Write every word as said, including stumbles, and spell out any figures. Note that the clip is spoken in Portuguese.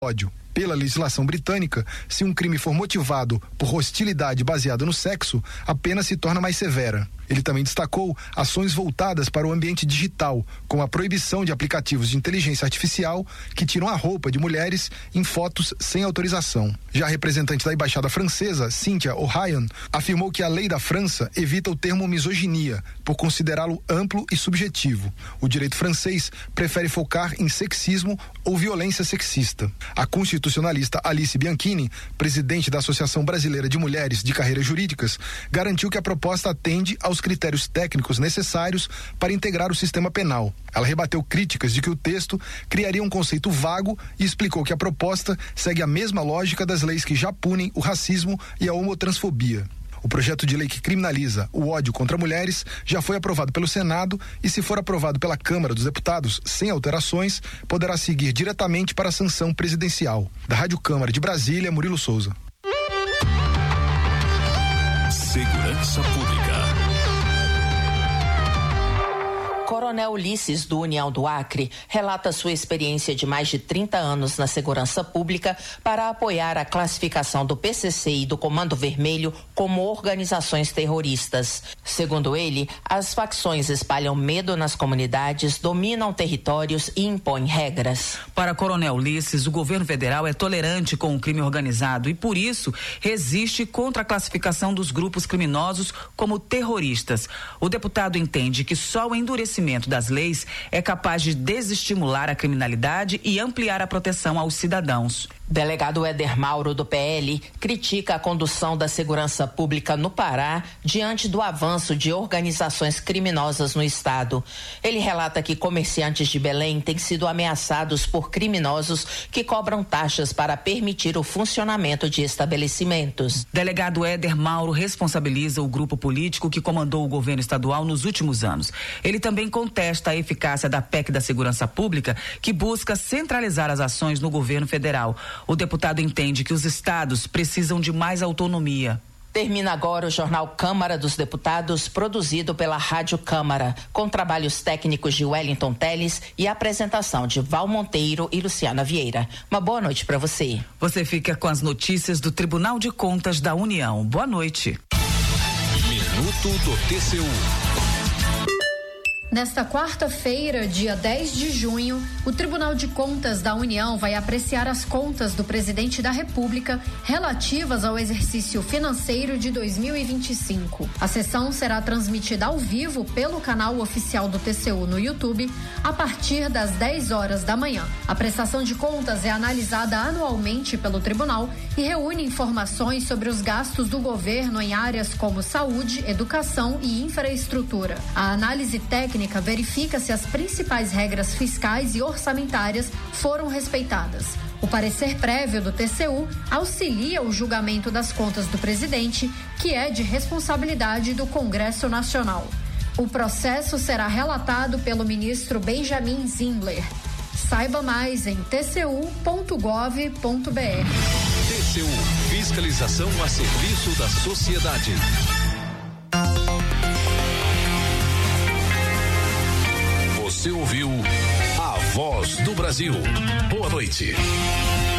ódio. Pela legislação britânica, se um crime for motivado por hostilidade baseada no sexo, a pena se torna mais severa. Ele também destacou ações voltadas para o ambiente digital, como a proibição de aplicativos de inteligência artificial que tiram a roupa de mulheres em fotos sem autorização. Já a representante da embaixada francesa, Cynthia O'Ryan, afirmou que a lei da França evita o termo misoginia, por considerá-lo amplo e subjetivo. O direito francês prefere focar em sexismo ou violência sexista. A constitucionalista Alice Bianchini, presidente da Associação Brasileira de Mulheres de Carreiras Jurídicas, garantiu que a proposta atende aos critérios técnicos necessários para integrar o sistema penal. Ela rebateu críticas de que o texto criaria um conceito vago e explicou que a proposta segue a mesma lógica das leis que já punem o racismo e a homotransfobia. O projeto de lei que criminaliza o ódio contra mulheres já foi aprovado pelo Senado e, se for aprovado pela Câmara dos Deputados sem alterações, poderá seguir diretamente para a sanção presidencial. Da Rádio Câmara de Brasília, Murilo Souza. Segurança Pública. Coronel Ulisses, do União do Acre, relata sua experiência de mais de trinta anos na segurança pública para apoiar a classificação do P C C e do Comando Vermelho como organizações terroristas. Segundo ele, as facções espalham medo nas comunidades, dominam territórios e impõem regras. Para Coronel Ulisses, o governo federal é tolerante com o crime organizado e, por isso, resiste contra a classificação dos grupos criminosos como terroristas. O deputado entende que só o endurecimento das leis é capaz de desestimular a criminalidade e ampliar a proteção aos cidadãos. Delegado Éder Mauro, do P L, critica a condução da segurança pública no Pará diante do avanço de organizações criminosas no estado. Ele relata que comerciantes de Belém têm sido ameaçados por criminosos que cobram taxas para permitir o funcionamento de estabelecimentos. Delegado Éder Mauro responsabiliza o grupo político que comandou o governo estadual nos últimos anos. Ele também contesta a eficácia da P E C da Segurança Pública, que busca centralizar as ações no governo federal. O deputado entende que os estados precisam de mais autonomia. Termina agora o Jornal Câmara dos Deputados, produzido pela Rádio Câmara, com trabalhos técnicos de Wellington Teles e apresentação de Val Monteiro e Luciana Vieira. Uma boa noite para você. Você fica com as notícias do Tribunal de Contas da União. Boa noite. Minuto do T C U. Nesta quarta-feira, dia dez de junho, o Tribunal de Contas da União vai apreciar as contas do presidente da República relativas ao exercício financeiro de dois mil e vinte e cinco. A sessão será transmitida ao vivo pelo canal oficial do T C U no YouTube a partir das dez horas da manhã. A prestação de contas é analisada anualmente pelo tribunal e reúne informações sobre os gastos do governo em áreas como saúde, educação e infraestrutura. A análise técnica verifica se as principais regras fiscais e orçamentárias foram respeitadas. O parecer prévio do T C U auxilia o julgamento das contas do presidente, que é de responsabilidade do Congresso Nacional. O processo será relatado pelo ministro Benjamin Zindler. Saiba mais em t c u ponto gov ponto b r. T C U, fiscalização a serviço da sociedade. Você ouviu A Voz do Brasil. Boa noite.